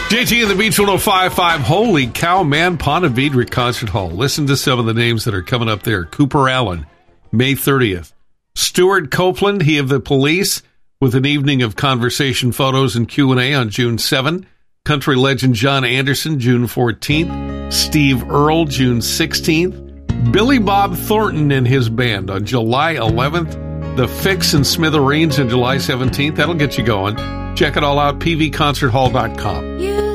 JT and the Beach 105.5. Holy cow, man, Ponte Vedra Concert Hall. Listen to some of the names that are coming up there. Cooper Allen, May 30th. Stuart Copeland, he of the Police, with an evening of conversation photos and Q&A on June 7. Country legend John Anderson, June 14th. Steve Earle, June 16th. Billy Bob Thornton and his band on July 11th. The Fix and Smithereens on July 17th. That'll get you going. Check it all out, pvconcerthall.com.